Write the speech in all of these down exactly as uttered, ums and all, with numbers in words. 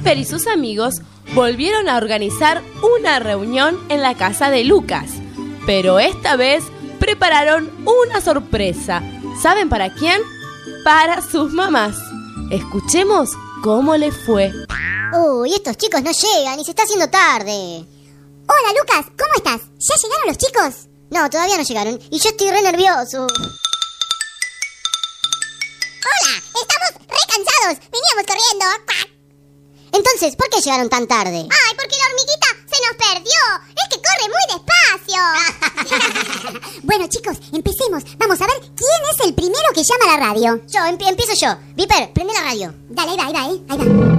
Piper y sus amigos volvieron a organizar una reunión en la casa de Lucas, pero esta vez prepararon una sorpresa. ¿Saben para quién? Para sus mamás. Escuchemos cómo les fue. Uy, estos chicos no llegan y se está haciendo tarde. Hola, Lucas, ¿cómo estás? ¿Ya llegaron los chicos? No, todavía no llegaron y yo estoy re nervioso. Hola, estamos re cansados. Veníamos corriendo. Entonces, ¿por qué llegaron tan tarde? Ay, porque la hormiguita se nos perdió. Es que corre muy despacio. Bueno, chicos, empecemos. Vamos a ver quién es el primero que llama a la radio. Yo, emp- empiezo yo. Viper, prende la radio. Dale, ahí va, ahí va, ¿eh? Ahí va.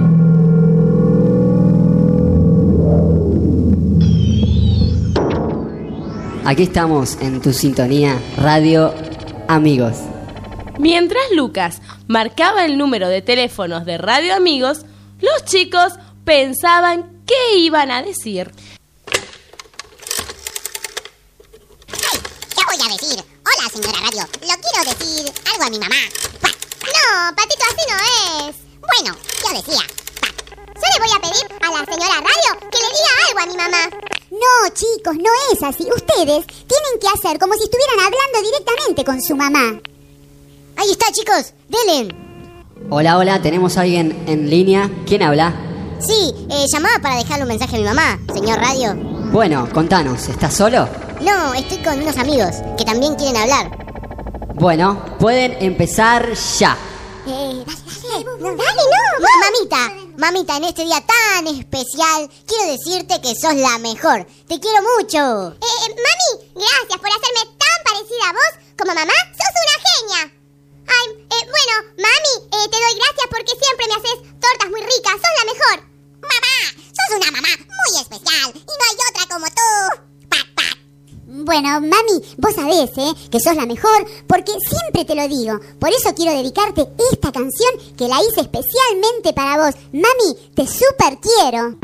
Aquí estamos en tu sintonía Radio Amigos. Mientras Lucas marcaba el número de teléfonos de Radio Amigos, los chicos pensaban qué iban a decir. Hey, ¿qué voy a decir? Hola, señora Radio. Lo quiero decir algo a mi mamá. Pa. No, Patito, así no es. Bueno, yo decía. Pa. Yo le voy a pedir a la señora Radio que le diga algo a mi mamá. No, chicos, no es así. Ustedes tienen que hacer como si estuvieran hablando directamente con su mamá. Ahí está, chicos. Delen. Hola, hola, ¿tenemos a alguien en línea? ¿Quién habla? Sí, eh, llamaba para dejarle un mensaje a mi mamá, señor Radio. Bueno, contanos, ¿estás solo? No, estoy con unos amigos que también quieren hablar. Bueno, pueden empezar ya. Eh, Dale, no, dale, no. Ma- mamita, mamita, en este día tan especial, quiero decirte que sos la mejor. Te quiero mucho. Eh, mami, gracias por hacerme tan parecida a vos como mamá. Sos una genia. Ay, eh, bueno, mami, eh, te doy gracias porque siempre me haces tortas muy ricas. Sos la mejor. Mamá, sos una mamá muy especial y no hay otra como tú. Pac, pac. Bueno, mami, vos sabés, ¿eh? que sos la mejor porque siempre te lo digo. Por eso quiero dedicarte esta canción que la hice especialmente para vos. Mami, te súper quiero.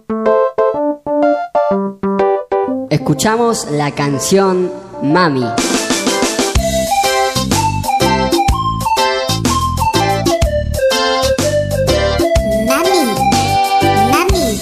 Escuchamos la canción Mami.